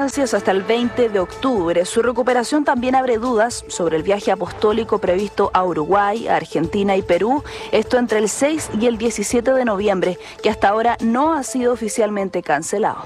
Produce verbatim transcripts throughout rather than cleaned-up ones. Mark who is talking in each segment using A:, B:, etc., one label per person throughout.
A: estancias hasta el veinte de octubre. Su recuperación también abre dudas sobre el viaje apostólico previsto a Uruguay, Argentina y Perú, esto entre el seis y el diecisiete de noviembre, que hasta ahora no ha sido oficialmente cancelado.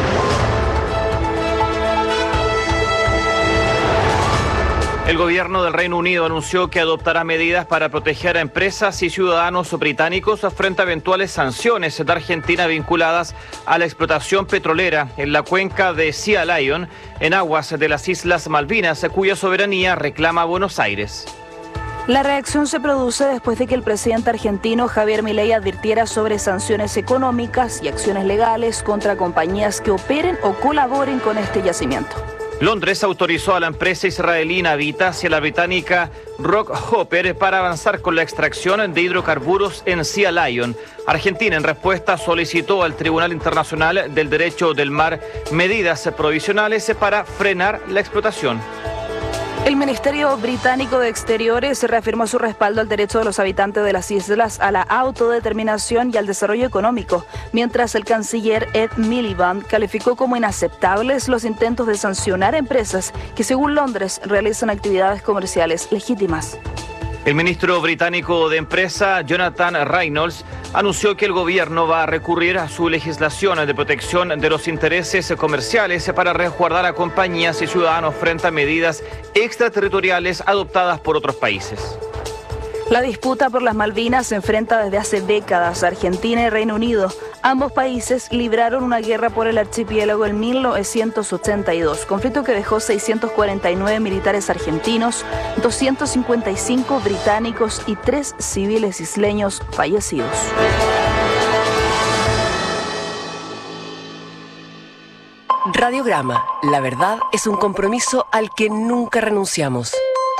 B: El gobierno del Reino Unido anunció que adoptará medidas para proteger a empresas y ciudadanos británicos frente a eventuales sanciones de Argentina vinculadas a la explotación petrolera en la cuenca de Sea Lion, en aguas de las Islas Malvinas, cuya soberanía reclama Buenos Aires.
A: La reacción se produce después de que el presidente argentino Javier Milei advirtiera sobre sanciones económicas y acciones legales contra compañías que operen o colaboren con este yacimiento.
B: Londres autorizó a la empresa israelí Navitas y a la británica Rockhopper para avanzar con la extracción de hidrocarburos en Sea Lion. Argentina, en respuesta, solicitó al Tribunal Internacional del Derecho del Mar medidas provisionales para frenar la explotación.
A: El Ministerio Británico de Exteriores reafirmó su respaldo al derecho de los habitantes de las islas a la autodeterminación y al desarrollo económico, mientras el canciller Ed Miliband calificó como inaceptables los intentos de sancionar empresas que, según Londres, realizan actividades comerciales legítimas.
B: El ministro británico de Empresa, Jonathan Reynolds, anunció que el gobierno va a recurrir a su legislación de protección de los intereses comerciales para resguardar a compañías y ciudadanos frente a medidas extraterritoriales adoptadas por otros países.
A: La disputa por las Malvinas se enfrenta desde hace décadas a Argentina y Reino Unido. Ambos países libraron una guerra por el archipiélago en mil novecientos ochenta y dos, conflicto que dejó seiscientos cuarenta y nueve militares argentinos, doscientos cincuenta y cinco británicos y tres civiles isleños fallecidos.
C: Radiograma, la verdad es un compromiso al que nunca renunciamos.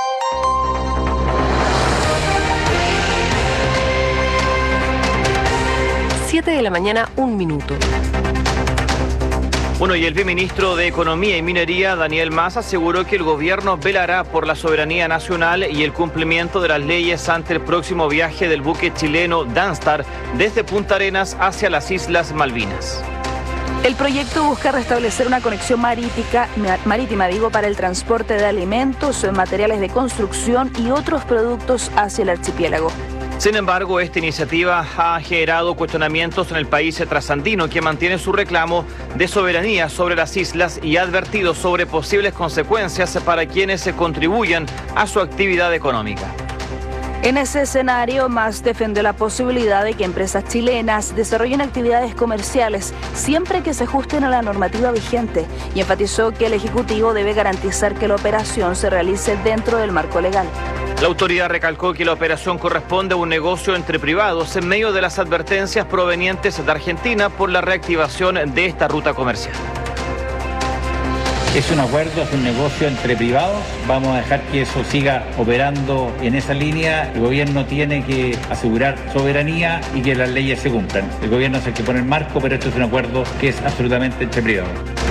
C: siete de la mañana, un minuto.
B: Bueno, y el viceministro de Economía y Minería, Daniel Mas, aseguró que el gobierno velará por la soberanía nacional y el cumplimiento de las leyes ante el próximo viaje del buque chileno Danstar desde Punta Arenas hacia las Islas Malvinas.
A: El proyecto busca restablecer una conexión marítica, marítima digo, para el transporte de alimentos, materiales de construcción y otros productos hacia el archipiélago.
B: Sin embargo, esta iniciativa ha generado cuestionamientos en el país trasandino, que mantiene su reclamo de soberanía sobre las islas y ha advertido sobre posibles consecuencias para quienes se contribuyan a su actividad económica.
A: En ese escenario, Mas defendió la posibilidad de que empresas chilenas desarrollen actividades comerciales siempre que se ajusten a la normativa vigente y enfatizó que el Ejecutivo debe garantizar que la operación se realice dentro del marco legal.
B: La autoridad recalcó que la operación corresponde a un negocio entre privados en medio de las advertencias provenientes de Argentina por la reactivación de esta ruta comercial.
D: Es un acuerdo, es un negocio entre privados. Vamos a dejar que eso siga operando en esa línea. El gobierno tiene que asegurar soberanía y que las leyes se cumplan. El gobierno es el que pone el marco, pero esto es un acuerdo que es absolutamente entre privados.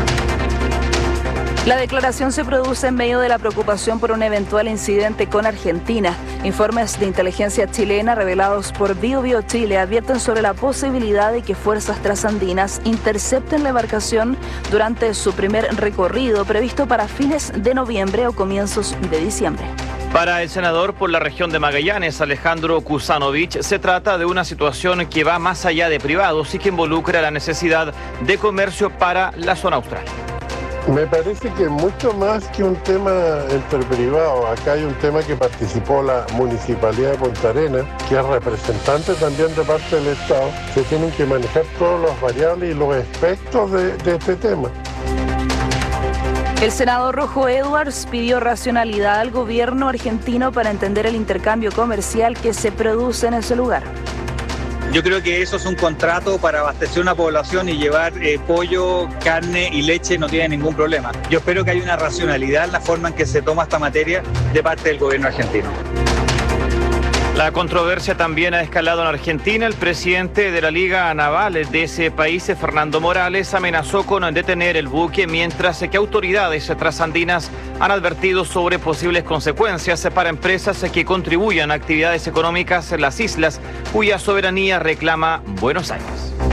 A: La declaración se produce en medio de la preocupación por un eventual incidente con Argentina. Informes de inteligencia chilena revelados por BioBio Chile advierten sobre la posibilidad de que fuerzas trasandinas intercepten la embarcación durante su primer recorrido previsto para fines de noviembre o comienzos de diciembre.
B: Para el senador por la región de Magallanes, Alejandro Kusanovich, se trata de una situación que va más allá de privados y que involucra la necesidad de comercio para la zona austral.
E: Me parece que mucho más que un tema entre privados, acá hay un tema que participó la Municipalidad de Punta Arenas, que es representante también de parte del Estado. Se tienen que manejar todas las variables y los aspectos de, de este tema.
A: El senador Rojo Edwards pidió racionalidad al gobierno argentino para entender el intercambio comercial que se produce en ese lugar.
F: Yo creo que eso es un contrato para abastecer una población y llevar eh, pollo, carne y leche no tiene ningún problema. Yo espero que haya una racionalidad en la forma en que se toma esta materia de parte del gobierno argentino.
B: La controversia también ha escalado en Argentina. El presidente de la Liga Naval de ese país, Fernando Morales, amenazó con detener el buque, mientras que autoridades trasandinas han advertido sobre posibles consecuencias para empresas que contribuyan a actividades económicas en las islas, cuya soberanía reclama Buenos Aires.